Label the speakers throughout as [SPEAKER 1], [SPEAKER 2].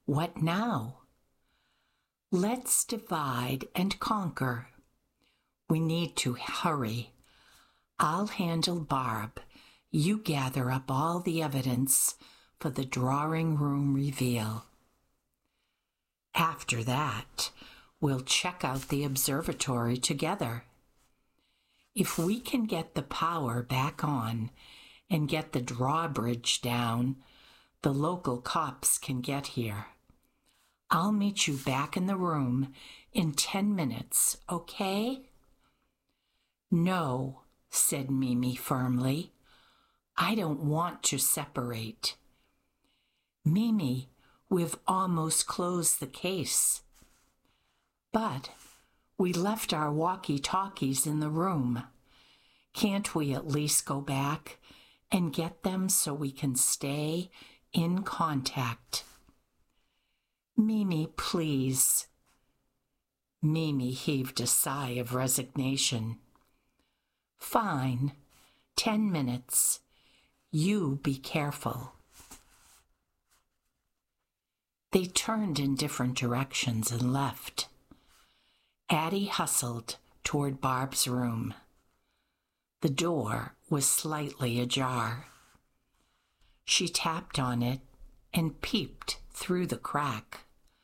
[SPEAKER 1] What now? Let's divide and conquer. We need to hurry. I'll handle Barb. You gather up all the evidence for the drawing room reveal. After that, we'll check out the observatory together. If we can get the power back on and get the drawbridge down, the local cops can get here. I'll meet you back in the room in 10 minutes, okay? No, said Mimi firmly. I don't want to separate. Mimi, we've almost closed the case. But we left our walkie-talkies in the room. Can't we at least go back and get them so we can stay in contact? Mimi, please. Mimi heaved a sigh of resignation. Fine, 10 minutes. You be careful. They turned in different directions and left. Addie hustled toward Barb's room. The door was slightly ajar. She tapped on it and peeped through the crack.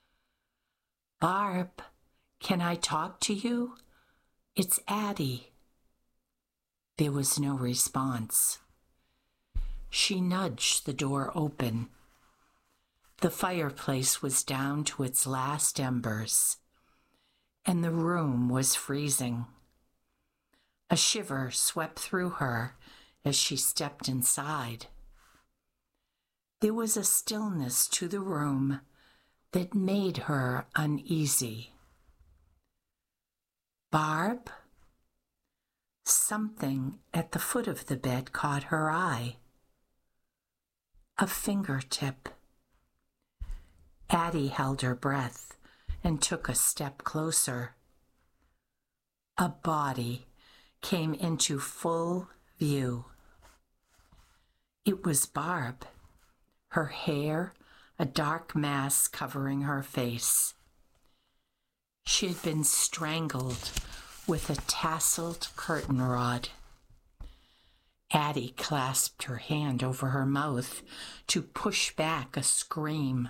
[SPEAKER 1] Barb, can I talk to you? It's Addie. There was no response. She nudged the door open. The fireplace was down to its last embers, and the room was freezing. A shiver swept through her as she stepped inside. There was a stillness to the room that made her uneasy. Barb? Something at the foot of the bed caught her eye. A fingertip. Addie held her breath and took a step closer. A body came into full view. It was Barb, her hair a dark mass covering her face. She had been strangled with a tasseled curtain rod. Addie clasped her hand over her mouth to push back a scream.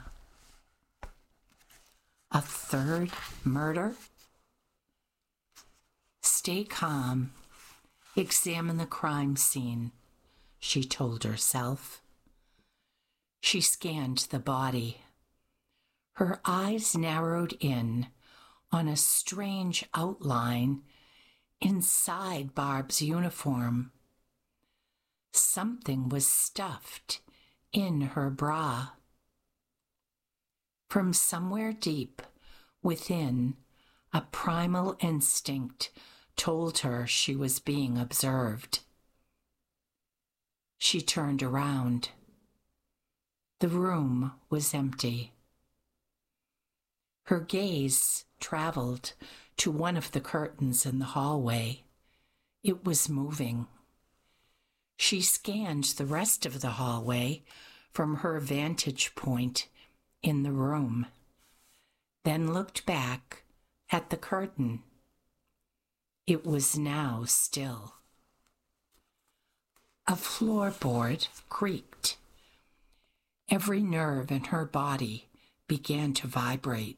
[SPEAKER 1] A third murder? Stay calm. Examine the crime scene, she told herself. She scanned the body. Her eyes narrowed in on a strange outline inside Barb's uniform. Something was stuffed in her bra. From somewhere deep within, a primal instinct told her she was being observed. She turned around. The room was empty. Her gaze traveled to one of the curtains in the hallway. It was moving. She scanned the rest of the hallway from her vantage point in the room, then looked back at the curtain. It was now still. A floorboard creaked. Every nerve in her body began to vibrate.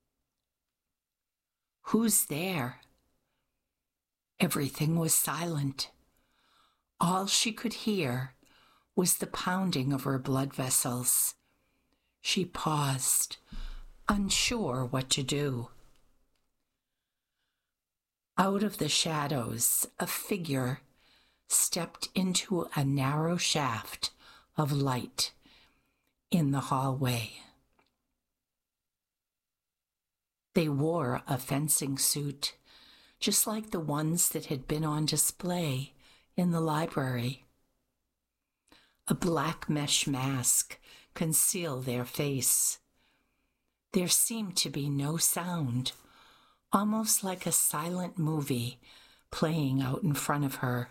[SPEAKER 1] Who's there? Everything was silent. All she could hear was the pounding of her blood vessels. She paused, unsure what to do. Out of the shadows, a figure stepped into a narrow shaft of light in the hallway. They wore a fencing suit, just like the ones that had been on display in the library. A black mesh mask concealed their face. There seemed to be no sound, almost like a silent movie playing out in front of her.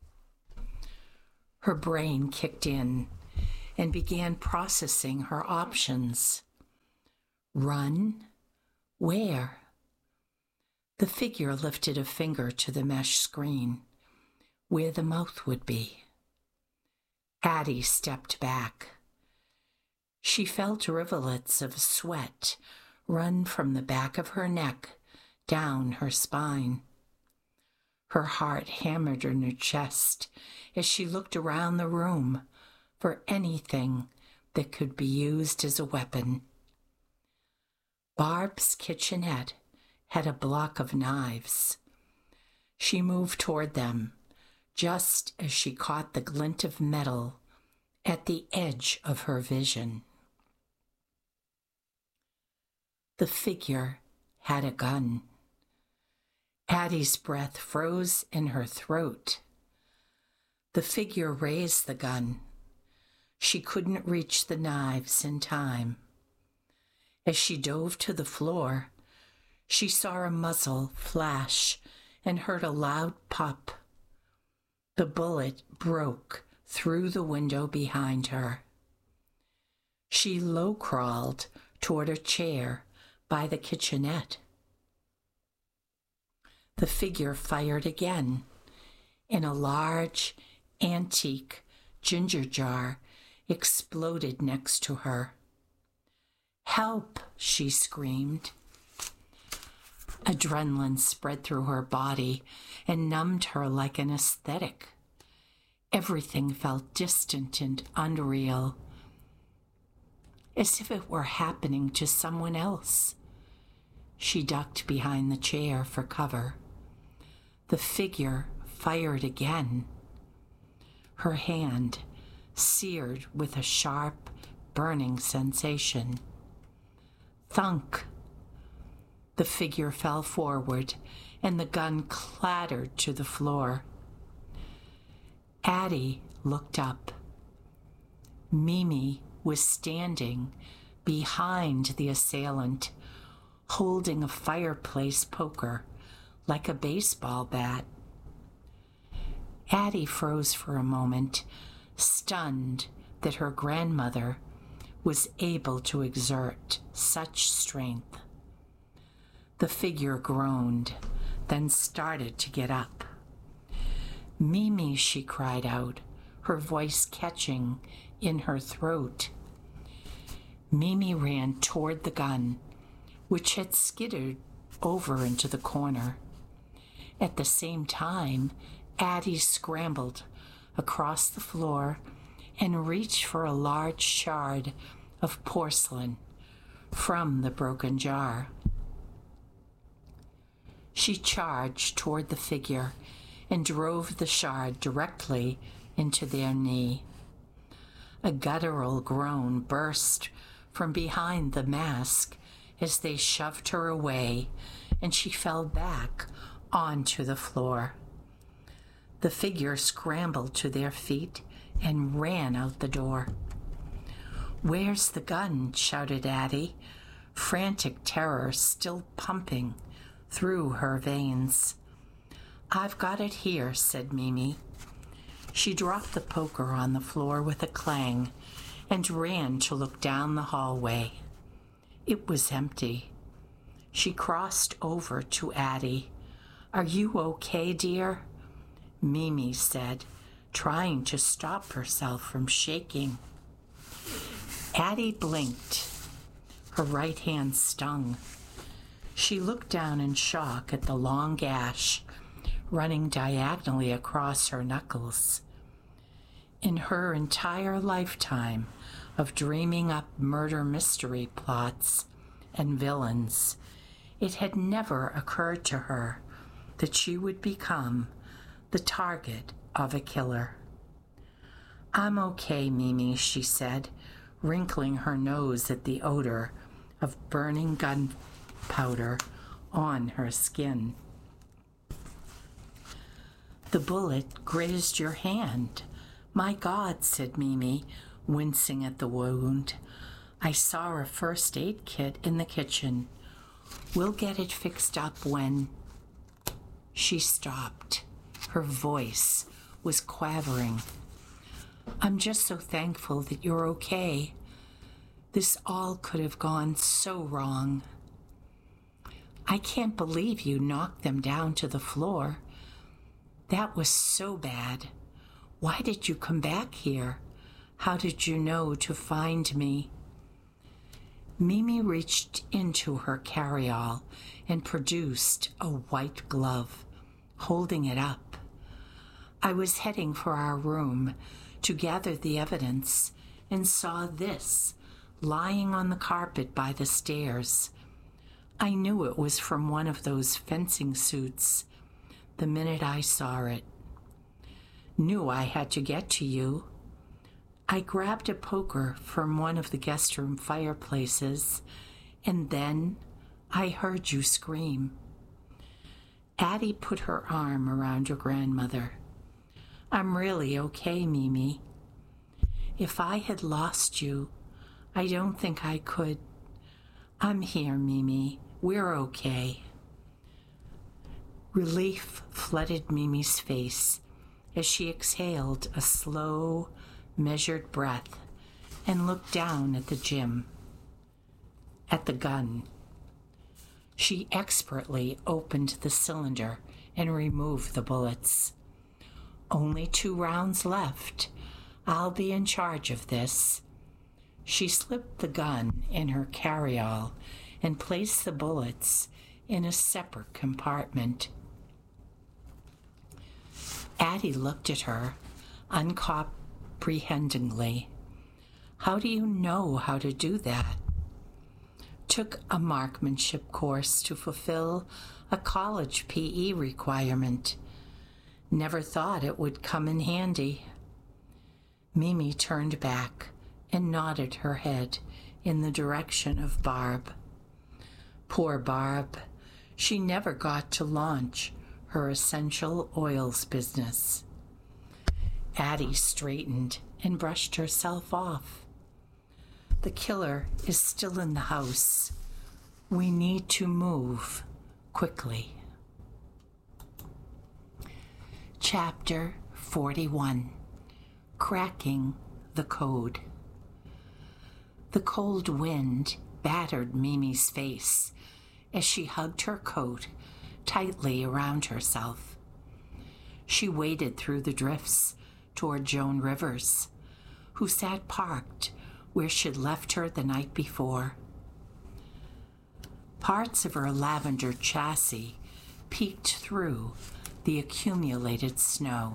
[SPEAKER 1] Her brain kicked in and began processing her options. Run? Where? The figure lifted a finger to the mesh screen, where the mouth would be. Addie stepped back. She felt rivulets of sweat run from the back of her neck down her spine. Her heart hammered in her chest as she looked around the room for anything that could be used as a weapon. Barb's kitchenette had a block of knives. She moved toward them just as she caught the glint of metal at the edge of her vision. The figure had a gun. Addie's breath froze in her throat. The figure raised the gun. She couldn't reach the knives in time. As she dove to the floor, she saw a muzzle flash and heard a loud pop. The bullet broke through the window behind her. She low-crawled toward a chair by the kitchenette. The figure fired again. In a large, antique ginger jar exploded next to her. "Help!" she screamed. Adrenaline spread through her body and numbed her like an anesthetic. Everything felt distant and unreal, as if it were happening to someone else. She ducked behind the chair for cover. The figure fired again. Her hand seared with a sharp, burning sensation. Thunk! The figure fell forward, and the gun clattered to the floor. Addie looked up. Mimi was standing behind the assailant, holding a fireplace poker like a baseball bat. Addie froze for a moment, stunned that her grandmother was able to exert such strength. The figure groaned, then started to get up. "Mimi," she cried out, her voice catching in her throat. Mimi ran toward the gun, which had skittered over into the corner. At the same time, Addie scrambled across the floor and reached for a large shard of porcelain from the broken jar. She charged toward the figure and drove the shard directly into their knee. A guttural groan burst from behind the mask as they shoved her away, and she fell back onto the floor. The figure scrambled to their feet and ran out the door. "Where's the gun?" shouted Addie, frantic terror still pumping through her veins. "I've got it here," said Mimi. She dropped the poker on the floor with a clang and ran to look down the hallway. It was empty. She crossed over to Addie. "Are you okay, dear?" Mimi said, trying to stop herself from shaking. Addie blinked. Her right hand stung. She looked down in shock at the long gash running diagonally across her knuckles. In her entire lifetime of dreaming up murder mystery plots and villains, it had never occurred to her that she would become the target of a killer. "I'm okay, Mimi," she said, wrinkling her nose at the odor of burning gunpowder on her skin. "The bullet grazed your hand." "My God," said Mimi, wincing at the wound. "I saw a first aid kit in the kitchen. We'll get it fixed up when—" She stopped. Her voice was quavering. "I'm just so thankful that you're okay." This all could have gone so wrong. I can't believe you knocked them down to the floor. That was so bad. Why did you come back here? How did you know to find me? Mimi reached into her carryall and produced a white glove, holding it up. I was heading for our room to gather the evidence and saw this lying on the carpet by the stairs. I knew it was from one of those fencing suits the minute I saw it. Knew I had to get to you. I grabbed a poker from one of the guest room fireplaces, and then I heard you scream. Addie put her arm around your grandmother. I'm really okay, Mimi. If I had lost you, I don't think I could. I'm here, Mimi. We're okay. Relief flooded Mimi's face as she exhaled a slow, measured breath and looked down at the gym, at the gun. She expertly opened the cylinder and removed the bullets. Only 2 rounds left. I'll be in charge of this. She slipped the gun in her carryall and placed the bullets in a separate compartment. Addie looked at her uncomprehendingly. How do you know how to do that? Took a marksmanship course to fulfill a college PE requirement. Never thought it would come in handy. Mimi turned back and nodded her head in the direction of Barb. Poor Barb. She never got to launch her essential oils business. Addie straightened and brushed herself off. The killer is still in the house. We need to move quickly. Chapter 41. Cracking the Code. The cold wind battered Mimi's face as she hugged her coat tightly around herself. She waded through the drifts toward Joan Rivers, who sat parked where she'd left her the night before. Parts of her lavender chassis peeked through the accumulated snow.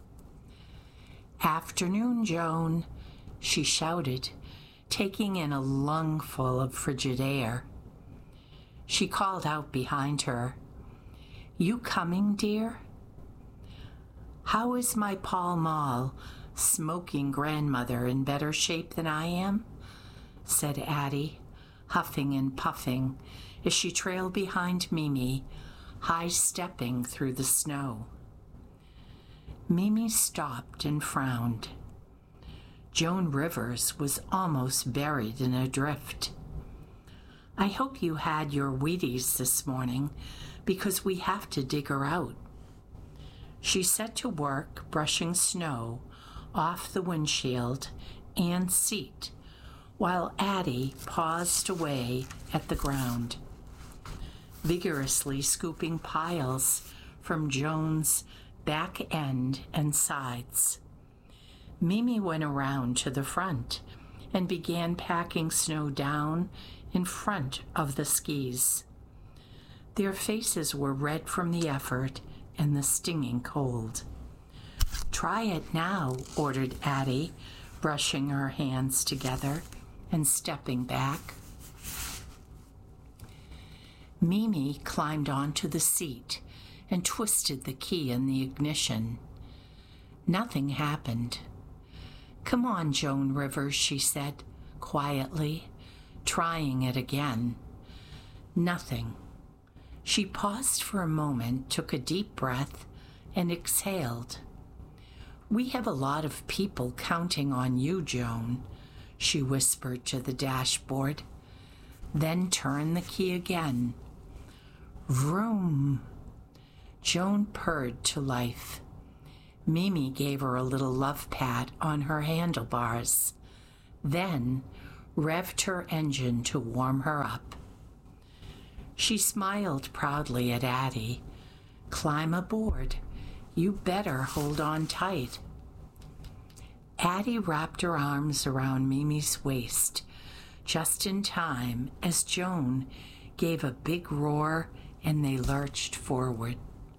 [SPEAKER 1] "Afternoon, Joan," she shouted, taking in a lungful of frigid air. She called out behind her, "You coming, dear?" "How is my Pall Mall smoking grandmother in better shape than I am?" said Addie, huffing and puffing as she trailed behind Mimi, high-stepping through the snow. Mimi stopped and frowned. Joan Rivers was almost buried in a drift. "I hope you had your Wheaties this morning, because we have to dig her out." She set to work brushing snow off the windshield and seat, while Addie paused away at the ground, vigorously scooping piles from Joan's back end and sides. Mimi went around to the front and began packing snow down in front of the skis. Their faces were red from the effort and the stinging cold. "Try it now," ordered Addie, brushing her hands together and stepping back. Mimi climbed onto the seat and twisted the key in the ignition. Nothing happened. "Come on, Joan Rivers," she said quietly, trying it again. Nothing. She paused for a moment, took a deep breath, and exhaled. "We have a lot of people counting on you, Joan," she whispered to the dashboard, then turned the key again. Vroom! Joan purred to life. Mimi gave her a little love pat on her handlebars, then revved her engine to warm her up. She smiled proudly at Addie. "Climb aboard. You better hold on tight." Addie wrapped her arms around Mimi's waist just in time as Joan gave a big roar and they lurched forward.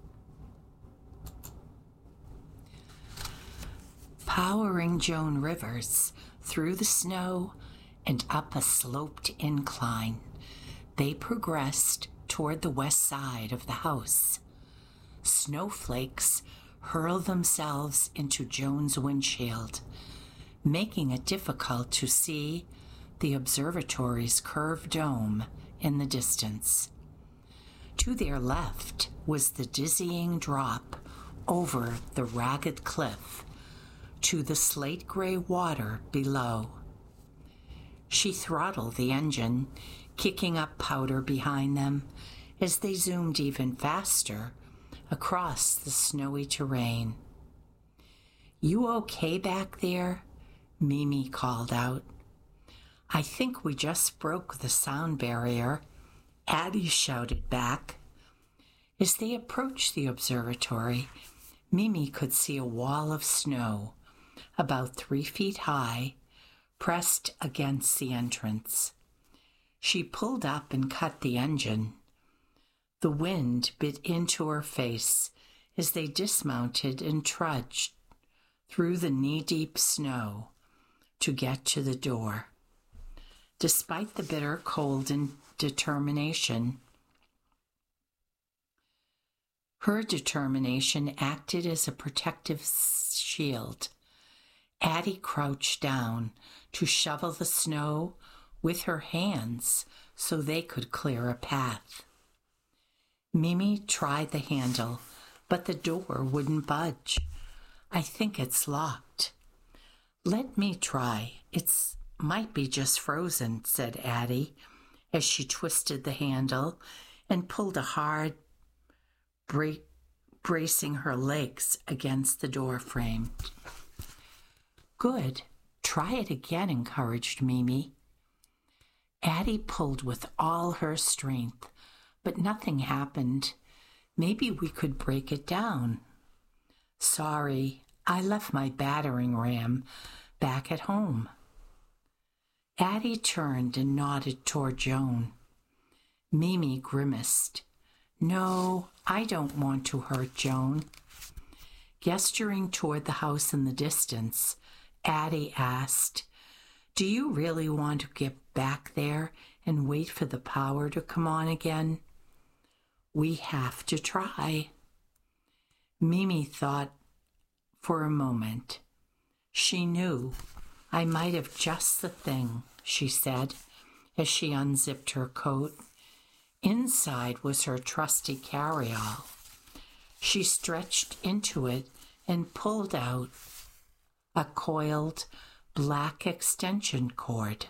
[SPEAKER 1] Powering Joan Rivers through the snow and up a sloped incline, they progressed toward the west side of the house. Snowflakes hurled themselves into Joan's windshield, making it difficult to see the observatory's curved dome in the distance. To their left was the dizzying drop over the ragged cliff to the slate-gray water below. She throttled the engine, kicking up powder behind them as they zoomed even faster across the snowy terrain. "You okay back there?" Mimi called out. "I think we just broke the sound barrier," Addie shouted back. As they approached the observatory, Mimi could see a wall of snow, about 3 feet high, pressed against the entrance. She pulled up and cut the engine. The wind bit into her face as they dismounted and trudged through the knee-deep snow to get to the door. Despite the bitter cold and determination, her determination acted as a protective shield. Addie crouched down to shovel the snow with her hands so they could clear a path. Mimi tried the handle, but the door wouldn't budge. "I think it's locked." "Let me try. It might be just frozen," said Addie, as she twisted the handle and pulled a hard, bracing her legs against the door frame. "Good. Try it again," encouraged Mimi. Addie pulled with all her strength, but nothing happened. "Maybe we could break it down." "Sorry, I left my battering ram back at home." Addie turned and nodded toward Joan. Mimi grimaced. "No, I don't want to hurt Joan." Gesturing toward the house in the distance, Addie asked, "Do you really want to get back there and wait for the power to come on again?" "We have to try." Mimi thought for a moment. She knew. "I might have just the thing," she said as she unzipped her coat. Inside was her trusty carryall. She stretched into it and pulled out a coiled black extension cord.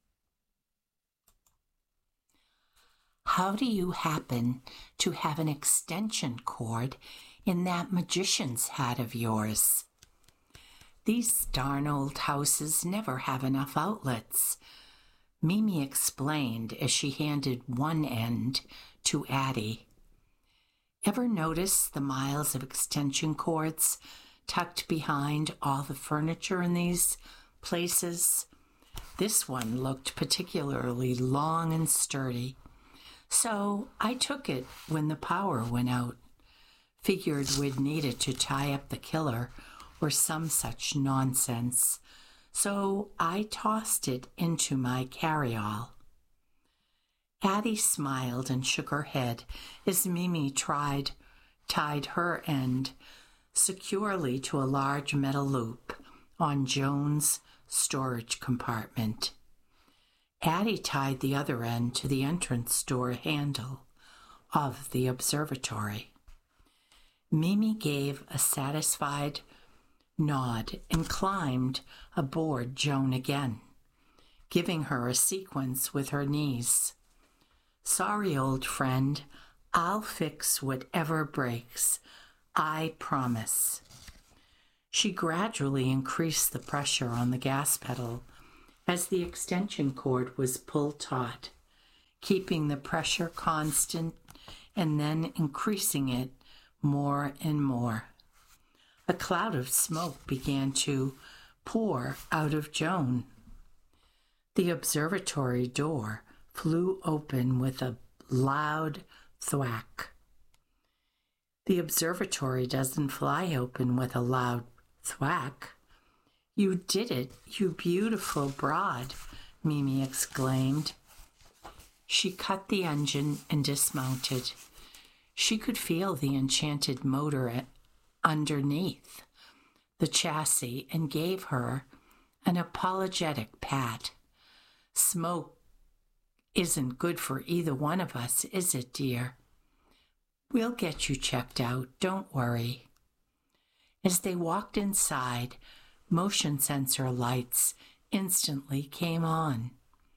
[SPEAKER 1] "How do you happen to have an extension cord in that magician's hat of yours?" "These darn old houses never have enough outlets," Mimi explained as she handed one end to Addie. "Ever notice the miles of extension cords tucked behind all the furniture in these places?" This one looked particularly long and sturdy, so I took it when the power went out. Figured we'd need it to tie up the killer or some such nonsense, so I tossed it into my carryall. Addie smiled and shook her head as Mimi tied her end securely to a large metal loop on Joan's storage compartment. Addie tied the other end to the entrance door handle of the observatory. Mimi gave a satisfied nod and climbed aboard Joan again, giving her a sequence with her knees. "Sorry, old friend. I'll fix whatever breaks. I promise." She gradually increased the pressure on the gas pedal as the extension cord was pulled taut, keeping the pressure constant and then increasing it more and more. A cloud of smoke began to pour out of Joan. The observatory door flew open with a loud thwack. The observatory doesn't fly open with a loud thwack. You did it, you beautiful broad, Mimi exclaimed. She cut the engine and dismounted. She could feel the enchanted motor underneath the chassis and gave her an apologetic pat. Smoke isn't good for either one of us, is it, dear? We'll get you checked out, don't worry. As they walked inside, motion sensor lights instantly came on,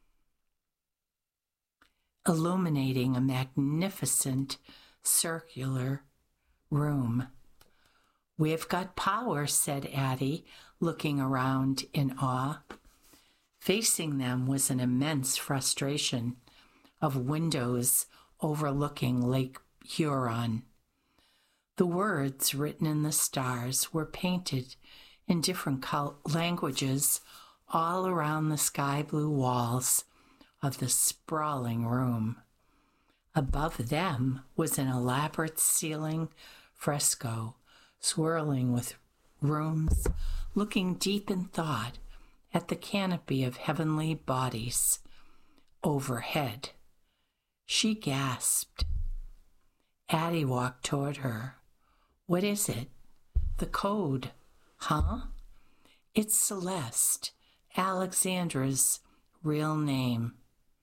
[SPEAKER 1] illuminating a magnificent circular room. We've got power, said Addie, looking around in awe. Facing them was an immense frustration of windows overlooking Lake Huron. The words written in the stars were painted in different languages all around the sky blue walls of the sprawling room. Above them was an elaborate ceiling fresco swirling with rooms looking deep in thought at the canopy of heavenly bodies overhead. She gasped. Addie walked toward her. What is it? The code, huh? It's Celeste, Alexandra's real name.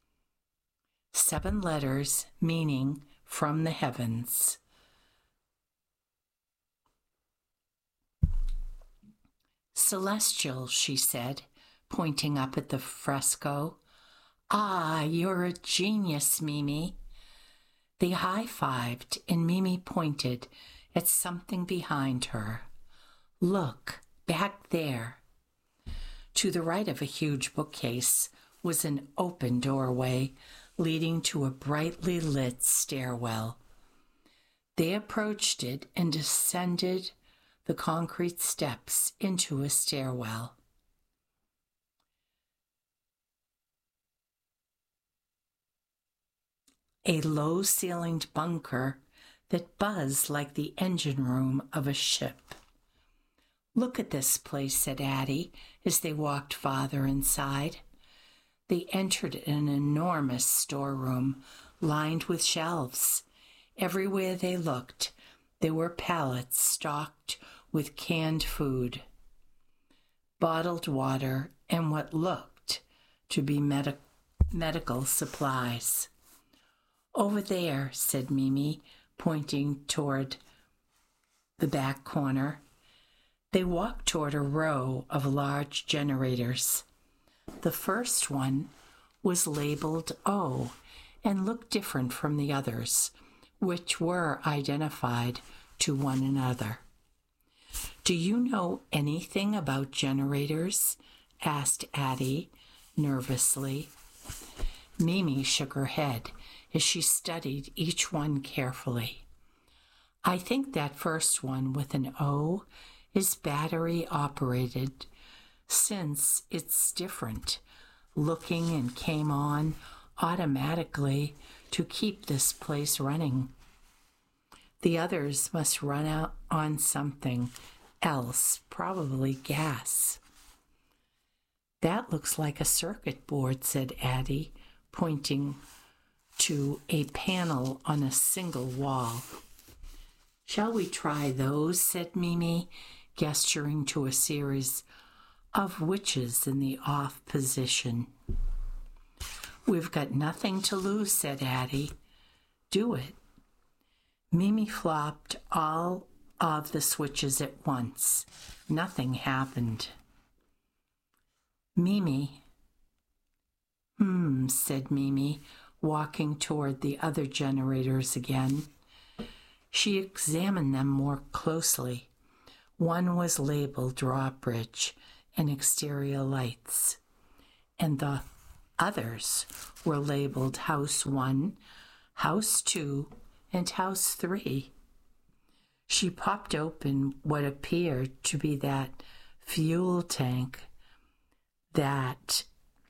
[SPEAKER 1] 7 letters meaning from the heavens. Celestial, she said, pointing up at the fresco. Ah, you're a genius, Mimi. They high-fived, and Mimi pointed at something behind her. Look, back there. To the right of a huge bookcase was an open doorway leading to a brightly lit stairwell. They approached it and descended the concrete steps into a stairwell. A low-ceilinged bunker that buzzed like the engine room of a ship. Look at this place, said Addie, as they walked farther inside. They entered an enormous storeroom lined with shelves. Everywhere they looked, there were pallets stocked with canned food, bottled water, and what looked to be medical supplies. Over there, said Mimi, pointing toward the back corner. They walked toward a row of large generators. The first one was labeled O and looked different from the others, which were identified to one another. Do you know anything about generators? Asked Addie nervously. Mimi shook her head as she studied each one carefully. I think that first one with an O is battery operated, since it's different looking and came on automatically to keep this place running. The others must run out on something else, probably gas. That looks like a circuit board, said Addie, pointing to a panel on a single wall. Shall we try those, said Mimi, gesturing to a series of witches in the off position. We've got nothing to lose, said Addie. Do it. Mimi flopped all of the switches at once. Nothing happened. Mimi. Said Mimi, walking toward the other generators again. She examined them more closely. One was labeled drawbridge and exterior lights. and the others were labeled House 1, House 2, and House 3. She popped open what appeared to be that fuel tank that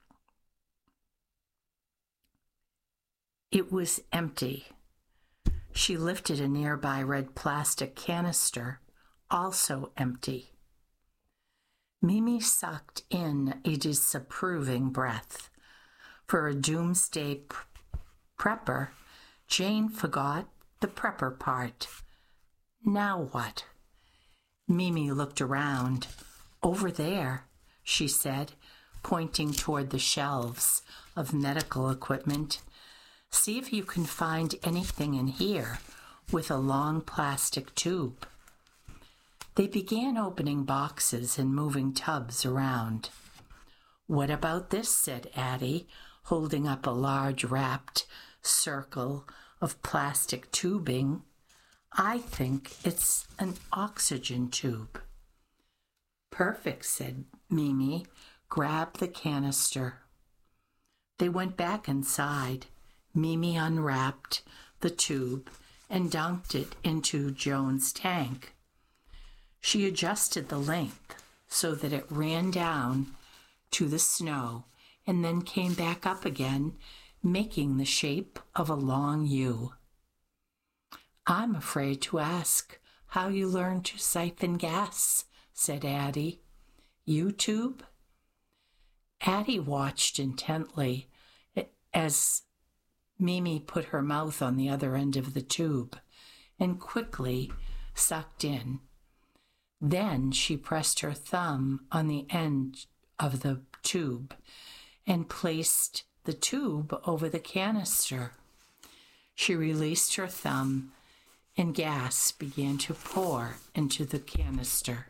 [SPEAKER 1] it was empty. She lifted a nearby red plastic canister, also empty. Mimi sucked in a disapproving breath. For a doomsday prepper, Jane forgot the prepper part. Now what? Mimi looked around. Over there, she said, pointing toward the shelves of medical equipment. See if you can find anything in here with a long plastic tube. They began opening boxes and moving tubs around. What about this? Said Addie, holding up a large wrapped circle of plastic tubing. I think it's an oxygen tube. Perfect, said Mimi. Grab the canister. They went back inside. Mimi unwrapped the tube and dunked it into Joan's tank. She adjusted the length so that it ran down to the snow and then came back up again, making the shape of a long U. I'm afraid to ask how you learned to siphon gas, said Addie. YouTube? Addie watched intently as Mimi put her mouth on the other end of the tube and quickly sucked in. Then she pressed her thumb on the end of the tube and placed the tube over the canister. She released her thumb and gas began to pour into the canister.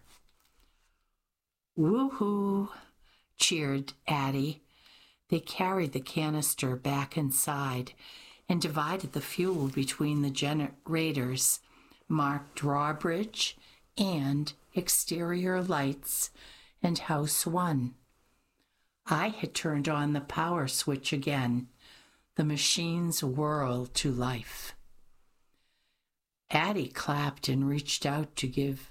[SPEAKER 1] Woohoo! Cheered Addie. They carried the canister back inside and divided the fuel between the generators marked drawbridge and exterior lights and House 1. I had turned on the power switch again. The machines whirled to life. Addie clapped and reached out to give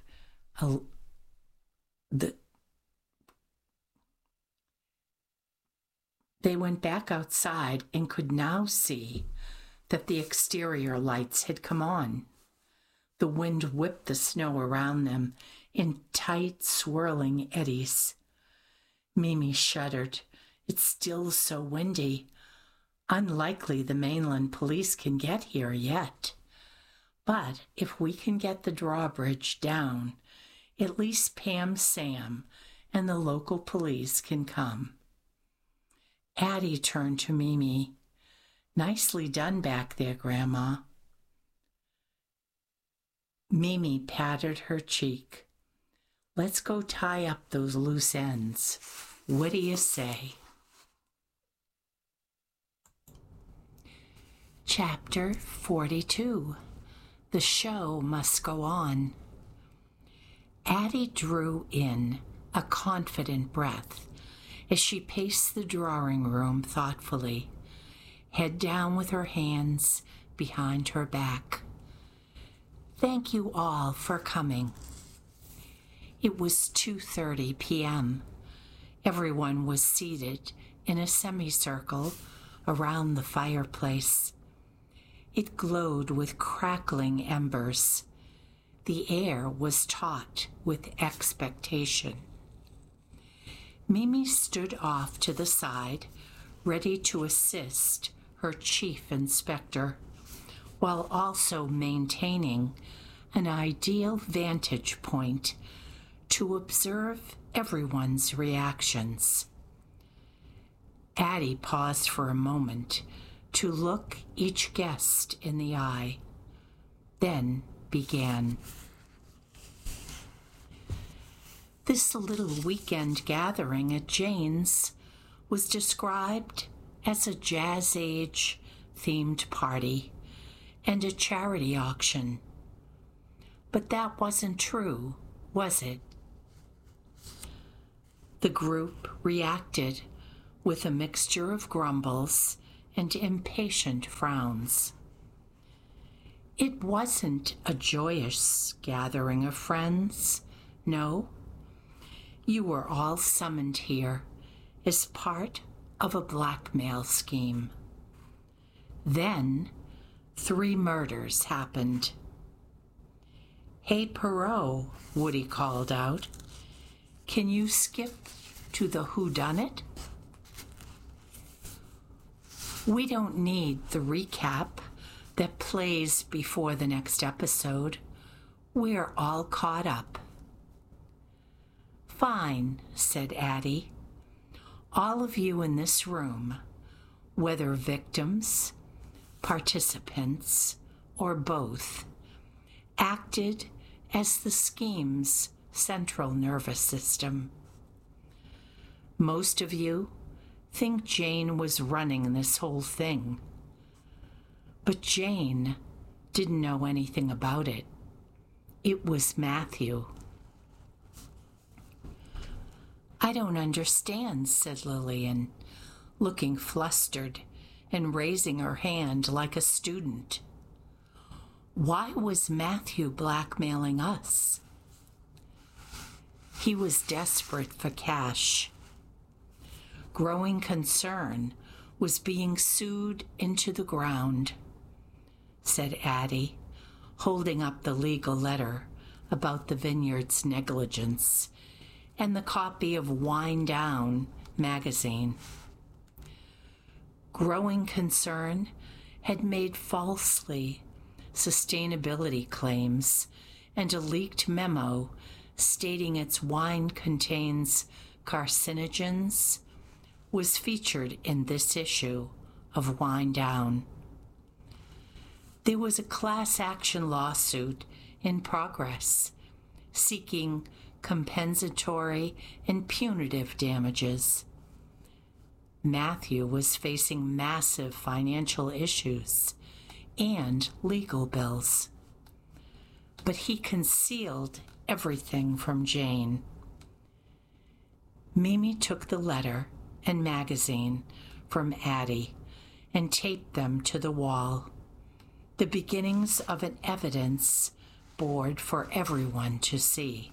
[SPEAKER 1] They went back outside and could now see that the exterior lights had come on. The wind whipped the snow around them in tight, swirling eddies. Mimi shuddered. It's still so windy. Unlikely the mainland police can get here yet. But if we can get the drawbridge down, at least Pam Sam and the local police can come. Addie turned to Mimi. Nicely done back there, Grandma. Mimi patted her cheek. Let's go tie up those loose ends. What do you say? Chapter 42. The show must go on. Addie drew in a confident breath as she paced the drawing room thoughtfully, head down with her hands behind her back. Thank you all for coming. It was 2:30 p.m. Everyone was seated in a semicircle around the fireplace. It glowed with crackling embers. The air was taut with expectation. Mimi stood off to the side, ready to assist her chief inspector, while also maintaining an ideal vantage point to observe everyone's reactions. Addie paused for a moment to look each guest in the eye, then began. This little weekend gathering at Jane's was described as a Jazz Age themed party and a charity auction. But that wasn't true, was it? The group reacted with a mixture of grumbles and impatient frowns. It wasn't a joyous gathering of friends, no. You were all summoned here as part of a blackmail scheme. Then 3 murders happened. "Hey, Perot," Woody called out. "Can you skip to the whodunit?" We don't need the recap that plays before the next episode. We're all caught up. "Fine," said Addie. "All of you in this room, whether victims, participants, or both, acted as the scheme's central nervous system. Most of you think Jane was running this whole thing. But Jane didn't know anything about it. It was Matthew." "I don't understand," said Lillian, looking flustered and raising her hand like a student. "Why was Matthew blackmailing us?" "He was desperate for cash. Growing Concern was being sued into the ground," said Addie, holding up the legal letter about the vineyard's negligence and the copy of Wind Down magazine. Growing Concern had made falsely sustainability claims, and a leaked memo stating its wine contains carcinogens was featured in this issue of Wind Down. There was a class action lawsuit in progress seeking compensatory and punitive damages. Matthew was facing massive financial issues and legal bills, but he concealed everything from Jane. Mimi took the letter and magazine from Addie and taped them to the wall, the beginnings of an evidence board for everyone to see.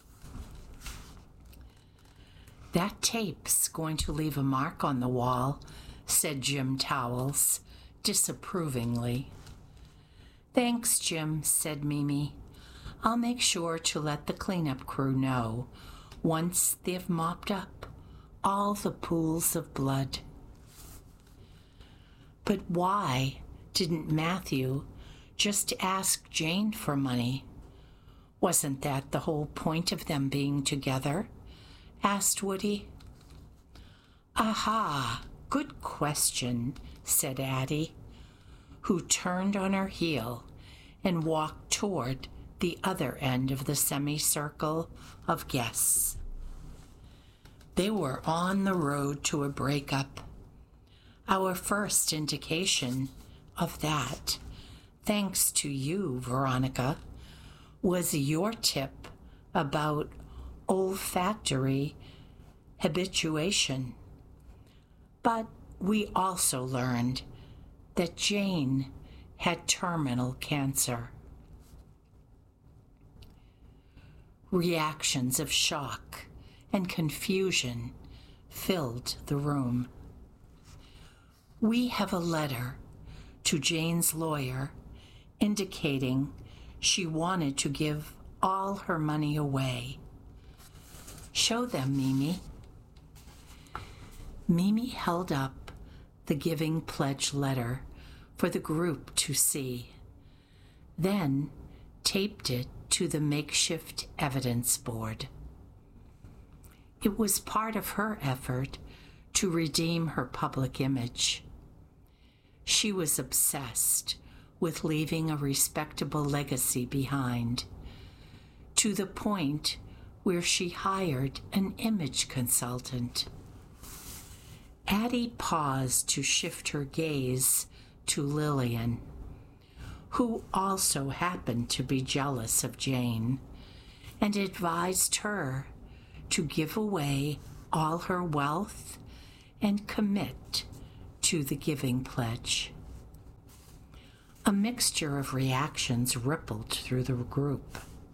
[SPEAKER 1] "That tape's going to leave a mark on the wall," said Jim Towles, disapprovingly. "Thanks, Jim," said Mimi. "I'll make sure to let the cleanup crew know once they've mopped up all the pools of blood." "But why didn't Matthew just ask Jane for money? Wasn't that the whole point of them being together?" asked Woody. "Aha, good question," said Addie, who turned on her heel and walked toward the other end of the semicircle of guests. They were on the road to a breakup. Our first indication of that, thanks to you, Veronica, was your tip about olfactory habituation. But we also learned that Jane had terminal cancer. Reactions of shock and confusion filled the room. We have a letter to Jane's lawyer indicating she wanted to give all her money away. Show them, Mimi. Mimi held up the giving pledge letter for the group to see, then taped it to the makeshift evidence board. It was part of her effort to redeem her public image. She was obsessed with leaving a respectable legacy behind, to the point where she hired an image consultant. Addie paused to shift her gaze to Lillian, who also happened to be jealous of Jane, and advised her to give away all her wealth and commit to the giving pledge. A mixture of reactions rippled through the group.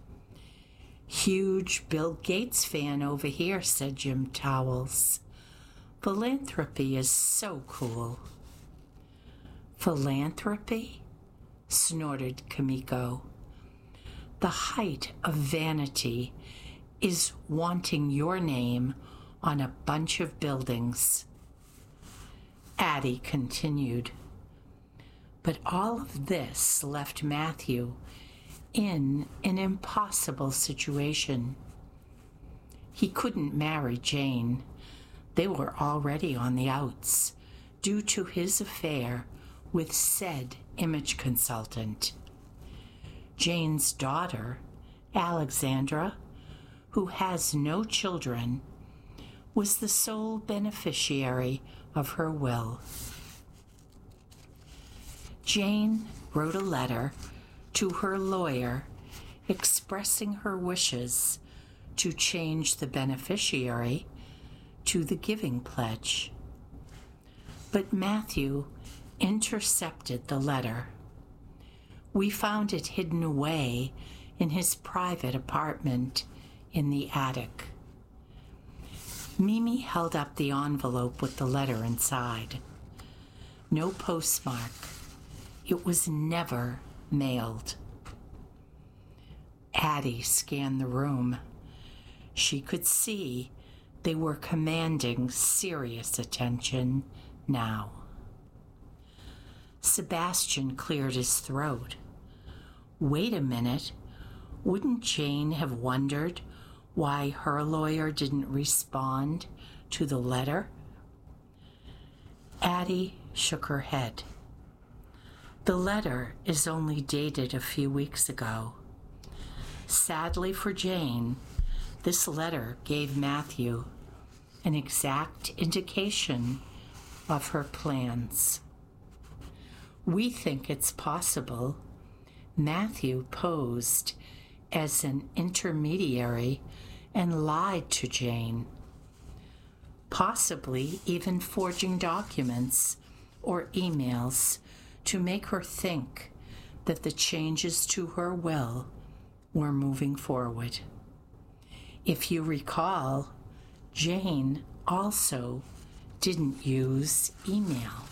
[SPEAKER 1] "Huge Bill Gates fan over here," said Jim Towels. "Philanthropy is so cool." "Philanthropy?" snorted Kimiko. "The height of vanity is wanting your name on a bunch of buildings." Addie continued. But all of this left Matthew in an impossible situation. He couldn't marry Jane. They were already on the outs due to his affair with said image consultant. Jane's daughter, Alexandra, who has no children, was the sole beneficiary of her will. Jane wrote a letter to her lawyer expressing her wishes to change the beneficiary to the giving pledge. But Matthew intercepted the letter. We found it hidden away in his private apartment in the attic. Mimi held up the envelope with the letter inside. No postmark. It was never mailed. Addie scanned the room. She could see they were commanding serious attention now. Sebastian cleared his throat. Wait a minute. Wouldn't Jane have wondered why her lawyer didn't respond to the letter? Addie shook her head. The letter is only dated a few weeks ago. Sadly for Jane, this letter gave Matthew an exact indication of her plans. We think it's possible Matthew posed as an intermediary and lied to Jane, possibly even forging documents or emails to make her think that the changes to her will were moving forward. If you recall, Jane also didn't use email.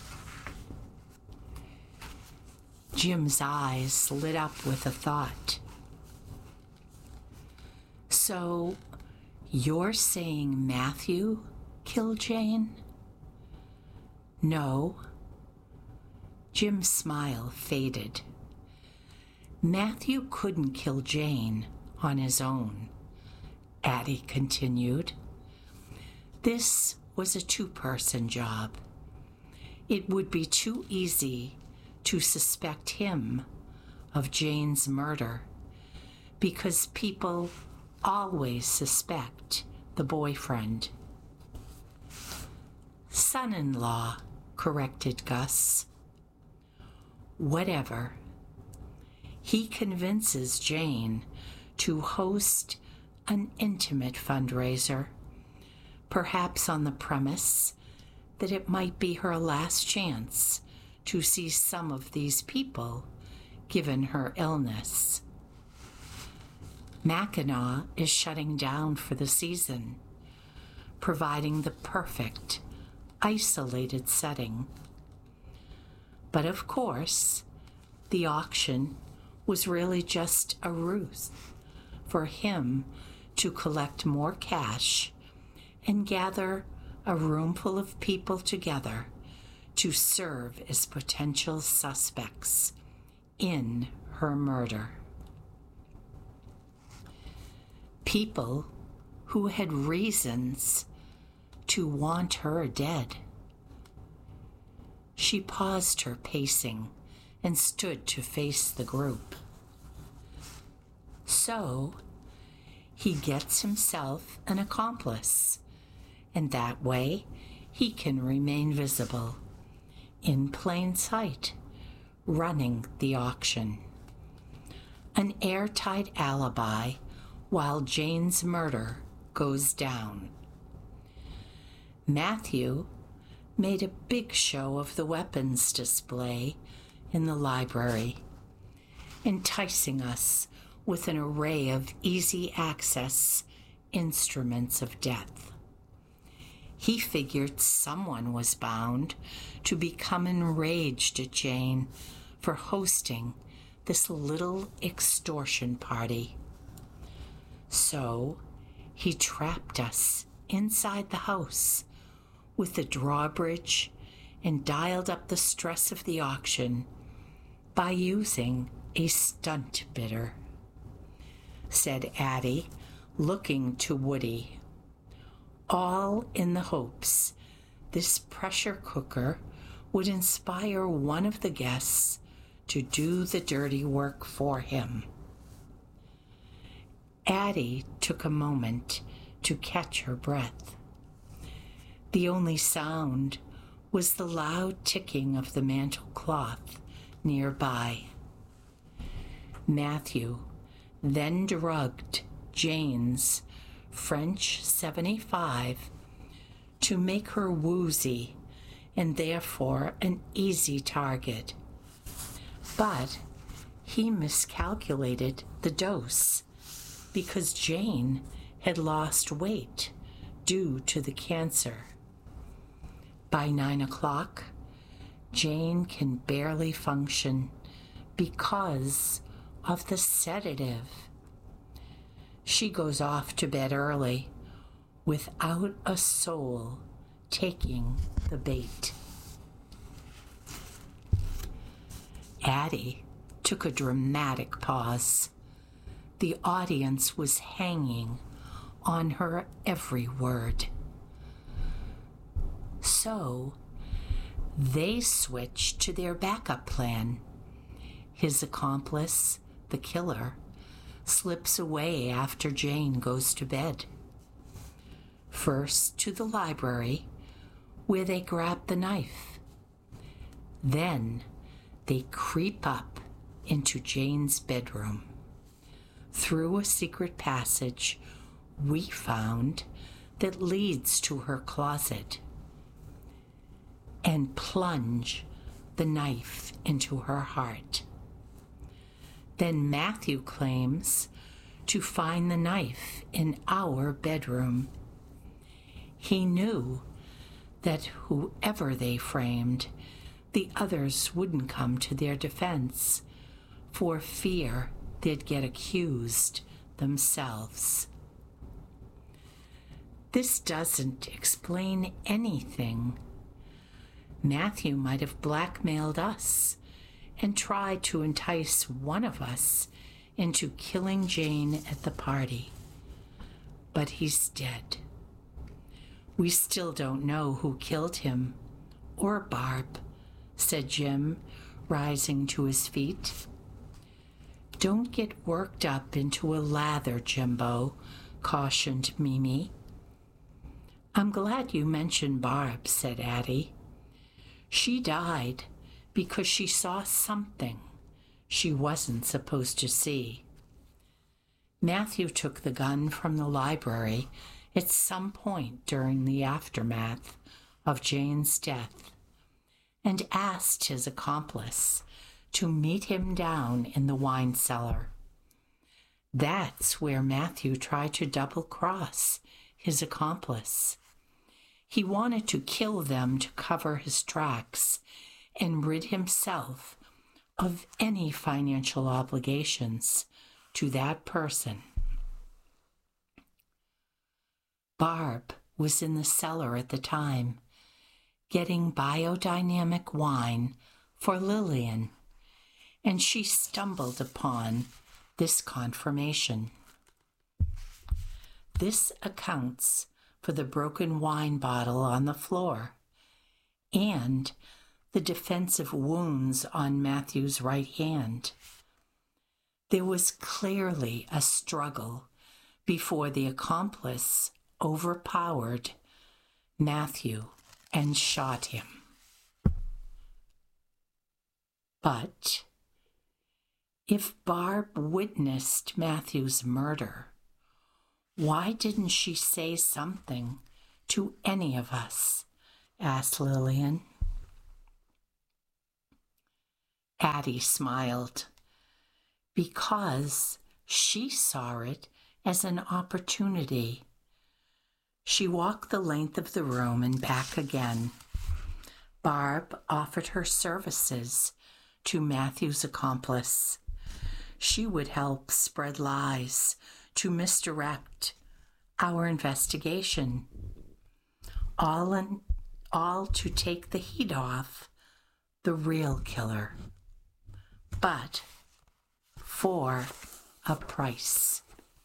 [SPEAKER 1] Jim's eyes lit up with a thought. So, you're saying Matthew killed Jane? No. Jim's smile faded. Matthew couldn't kill Jane on his own, Addie continued. This was a two-person job. It would be too easy to suspect him of Jane's murder because people always suspect the boyfriend. Son-in-law, corrected Gus. Whatever. He convinces Jane to host an intimate fundraiser, perhaps on the premise that it might be her last chance to see some of these people given her illness. Mackinac is shutting down for the season, providing the perfect, isolated setting. But of course, the auction was really just a ruse for him to collect more cash and gather a roomful of people together to serve as potential suspects in her murder. People who had reasons to want her dead. She paused her pacing and stood to face the group. So, he gets himself an accomplice, and that way he can remain visible, in plain sight, running the auction. An airtight alibi while Jane's murder goes down. Matthew made a big show of the weapons display in the library, enticing us with an array of easy access instruments of death. He figured someone was bound to become enraged at Jane for hosting this little extortion party. So he trapped us inside the house with the drawbridge and dialed up the stress of the auction by using a stunt bidder, said Addie, looking to Woody, all in the hopes this pressure cooker would inspire one of the guests to do the dirty work for him. Addie took a moment to catch her breath. The only sound was the loud ticking of the mantel cloth nearby. Matthew then drugged Jane's French 75 to make her woozy and therefore an easy target. But he miscalculated the dose because Jane had lost weight due to the cancer. By 9 o'clock, Jane can barely function because of the sedative. She goes off to bed early without a soul taking the bait. Addie took a dramatic pause. The audience was hanging on her every word. So they switched to their backup plan. His accomplice, the killer, slips away after Jane goes to bed. First to the library, where they grab the knife. Then they creep up into Jane's bedroom. Through a secret passage we found that leads to her closet, and plunge the knife into her heart. Then Matthew claims to find the knife in our bedroom. He knew that whoever they framed, the others wouldn't come to their defense for fear they'd get accused themselves. This doesn't explain anything. Matthew might have blackmailed us and tried to entice one of us into killing Jane at the party. But he's dead. We still don't know who killed him, or Barb, said Jim, rising to his feet. Don't get worked up into a lather, Jimbo, cautioned Mimi. I'm glad you mentioned Barb, said Addie. She died because she saw something she wasn't supposed to see. Matthew took the gun from the library at some point during the aftermath of Jane's death and asked his accomplice to meet him down in the wine cellar. That's where Matthew tried to double-cross his accomplice. He wanted to kill them to cover his tracks and rid himself of any financial obligations to that person. Barb was in the cellar at the time, getting biodynamic wine for Lillian, and she stumbled upon this confirmation. This accounts for the broken wine bottle on the floor and the defensive wounds on Matthew's right hand. There was clearly a struggle before the accomplice overpowered Matthew and shot him. But if Barb witnessed Matthew's murder, why didn't she say something to any of us asked Lillian. Addie smiled, because she saw it as an opportunity. She walked the length of the room and back again. Barb offered her services to Matthew's accomplice. She would help spread lies to misdirect our investigation, all to take the heat off the real killer, but for a price.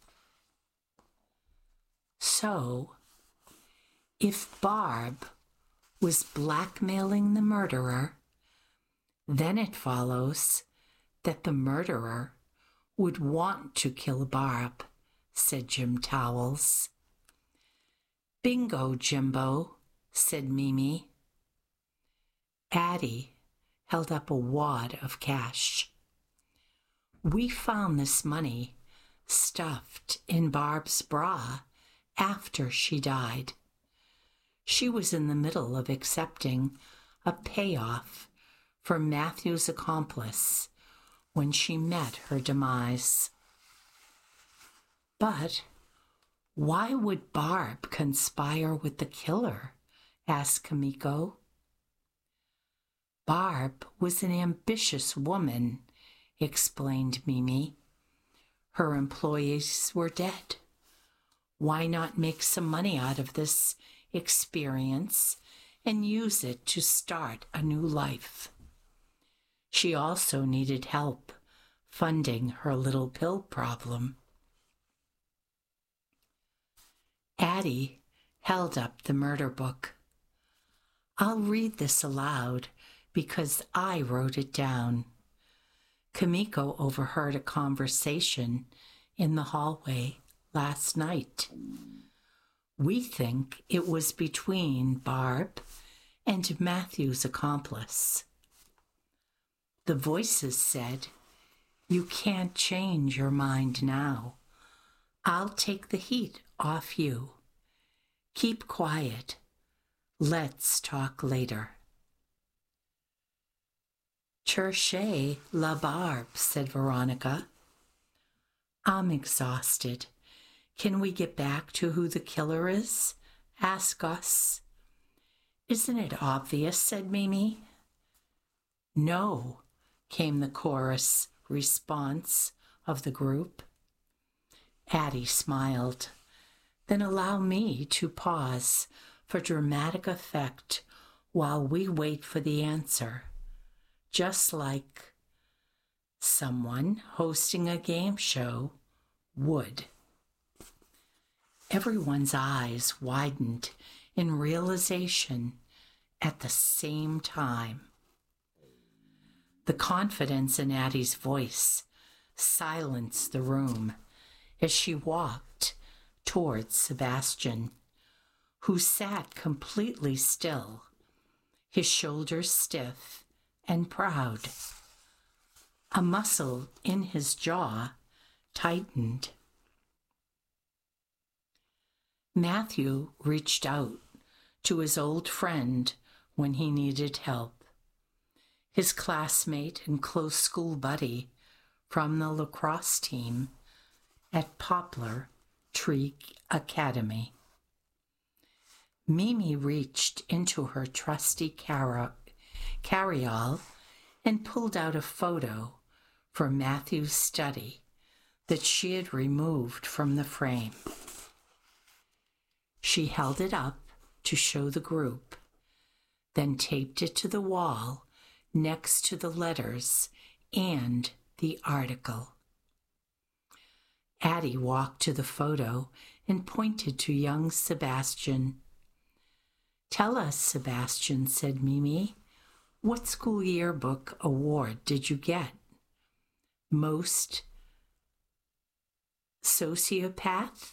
[SPEAKER 1] So, if Barb was blackmailing the murderer, then it follows that the murderer would want to kill Barb, said Jim Towels. Bingo, Jimbo, said Mimi. Addie held up a wad of cash. We found this money stuffed in Barb's bra after she died. She was in the middle of accepting a payoff for Matthew's accomplice when she met her demise. But why would Barb conspire with the killer? Asked Kimiko. Barb was an ambitious woman, explained Mimi. Her employees were dead. Why not make some money out of this experience and use it to start a new life? She also needed help funding her little pill problem. Addie held up the murder book. I'll read this aloud because I wrote it down. Kimiko overheard a conversation in the hallway last night. We think it was between Barb and Matthew's accomplice. The voices said, "You can't change your mind now. I'll take the heat off you. Keep quiet. Let's talk later." "Cherchez la Barbe," said Veronica. "I'm exhausted. Can we get back to who the killer is?" asked Gus. "Isn't it obvious?" said Mimi. "No," came the chorus response of the group. Addie smiled. "Then allow me to pause for dramatic effect while we wait for the answer, just like someone hosting a game show would." Everyone's eyes widened in realization at the same time. The confidence in Addie's voice silenced the room as she walked towards Sebastian, who sat completely still, his shoulders stiff and proud. A muscle in his jaw tightened. Matthew reached out to his old friend when he needed help. His classmate and close school buddy from the lacrosse team at Poplar Tree Academy. Mimi reached into her trusty carry-all and pulled out a photo from Matthew's study that she had removed from the frame. She held it up to show the group, then taped it to the wall next to the letters and the article. Addie walked to the photo and pointed to young Sebastian. "Tell us, Sebastian," said Mimi, "what school yearbook award did you get? Most sociopath?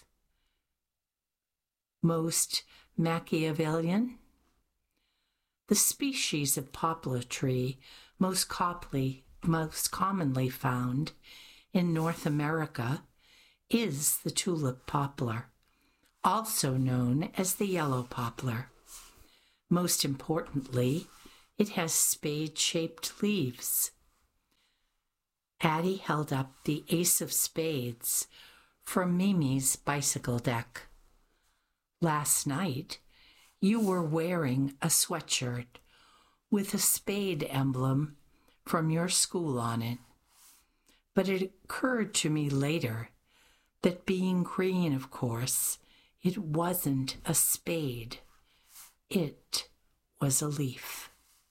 [SPEAKER 1] Most Machiavellian?" The species of poplar tree most commonly found in North America is the tulip poplar, also known as the yellow poplar. Most importantly, it has spade-shaped leaves. Addie held up the ace of spades from Mimi's bicycle deck. Last night, you were wearing a sweatshirt with a spade emblem from your school on it. But it occurred to me later that being green, of course, it wasn't a spade. It was a leaf.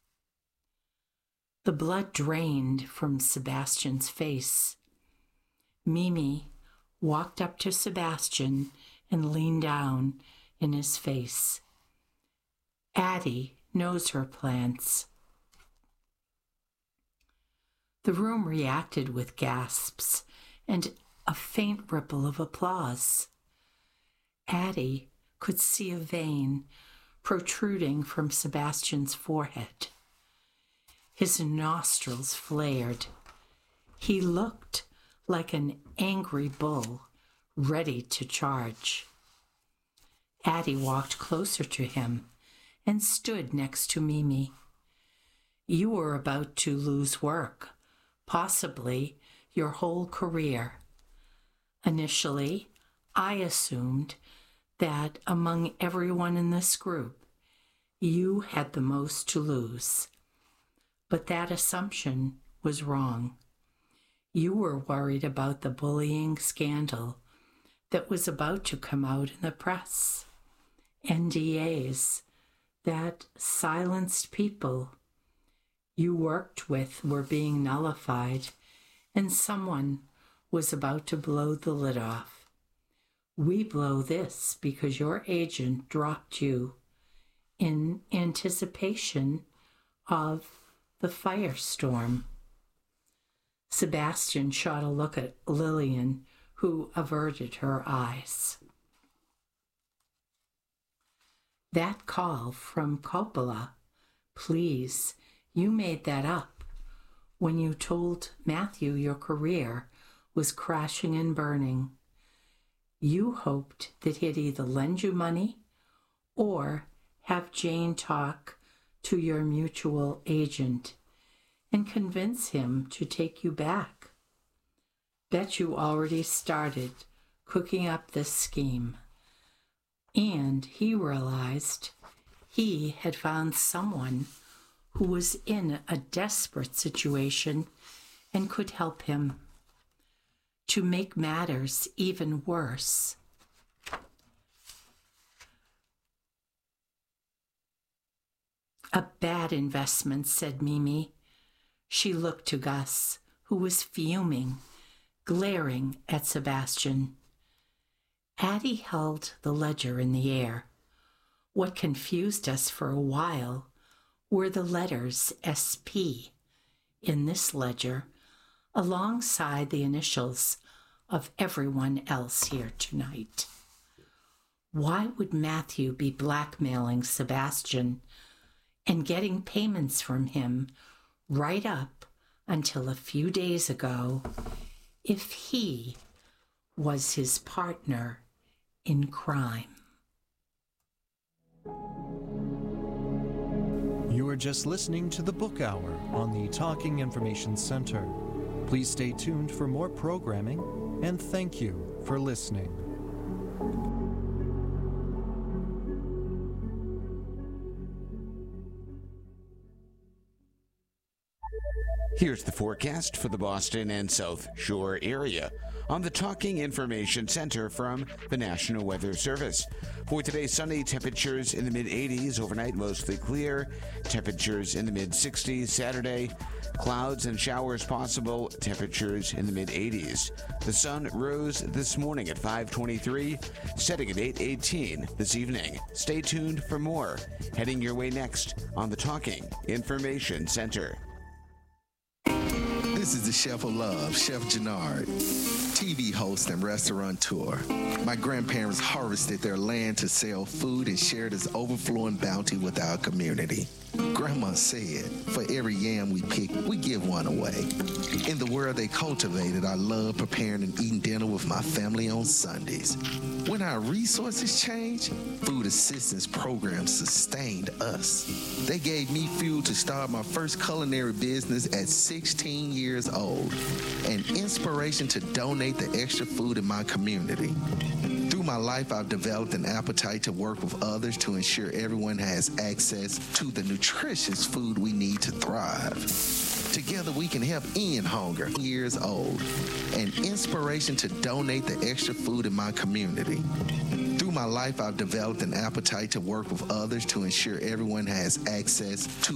[SPEAKER 1] The blood drained from Sebastian's face. Mimi walked up to Sebastian and leaned down in his face. Addie knows her plants. The room reacted with gasps and a faint ripple of applause. Addie could see a vein protruding from Sebastian's forehead. His nostrils flared. He looked like an angry bull ready to charge. Addie walked closer to him and stood next to Mimi. You were about to lose work, possibly your whole career. Initially, I assumed that among everyone in this group, you had the most to lose. But that assumption was wrong. You were worried about the bullying scandal that was about to come out in the press. NDAs that silenced people you worked with were being nullified, and someone was about to blow the lid off. We blow this because your agent dropped you in anticipation of the firestorm. Sebastian shot a look at Lillian, who averted her eyes. That call from Coppola, please, you made that up when you told Matthew your career was crashing and burning. You hoped that he'd either lend you money or have Jane talk to your mutual agent and convince him to take you back. Bet you already started cooking up this scheme. And he realized he had found someone who was in a desperate situation and could help him. To make matters even worse, a bad investment, said Mimi. She looked to Gus, who was fuming, glaring at Sebastian. Addie held the ledger in the air. What confused us for a while were the letters SP in this ledger, alongside the initials of everyone else here tonight. Why would Matthew be blackmailing Sebastian and getting payments from him right up until a few days ago if he was his partner in crime?
[SPEAKER 2] You are just listening to the Book Hour on the Talking Information Center. Please stay tuned for more programming, and thank you for listening.
[SPEAKER 3] Here's the forecast for the Boston and South Shore area on the Talking Information Center from the National Weather Service. For today, sunny, temperatures in the mid-80s, overnight mostly clear, temperatures in the mid-60s. Saturday, clouds and showers possible, temperatures in the mid-80s. The sun rose this morning at 5:23, setting at 8:18 this evening. Stay tuned for more, heading your way next on the Talking Information Center.
[SPEAKER 4] This is the Chef of Love, Chef Jannard, TV host and restaurateur. My grandparents harvested their land to sell food and share this overflowing bounty with our community. Grandma said, for every yam we pick, we give one away. In the world they cultivated, I love preparing and eating dinner with my family on Sundays. When our resources changed, food assistance programs sustained us. They gave me fuel to start my first culinary business at 16 years old, and inspiration to donate the extra food in my community. Through my life, I've developed an appetite to work with others to ensure everyone has access to the nutritious food we need to thrive. Together we can help end hunger. Years old, an inspiration to donate the extra food in my community. Through my life, I've developed an appetite to work with others to ensure everyone has access to